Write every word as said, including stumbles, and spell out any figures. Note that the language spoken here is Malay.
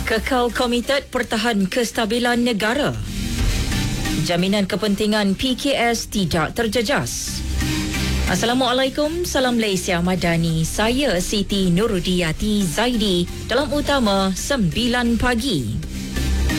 Kekal komited pertahan kestabilan negara. Jaminan kepentingan P K S tidak terjejas. Assalamualaikum, salam Malaysia Madani. Saya Siti Nurudiyati Zaidi dalam utama sembilan pagi.